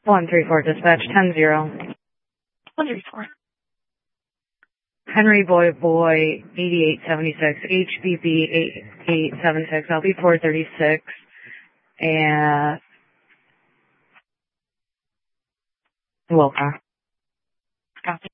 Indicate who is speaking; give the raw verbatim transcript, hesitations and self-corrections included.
Speaker 1: one three four, dispatch, ten zero.
Speaker 2: one three four.
Speaker 1: Henry Boy Boy, eighty-eight seventy-six, H B B eight eight seven six, L B four thirty-six, and Wilka.
Speaker 2: Copy.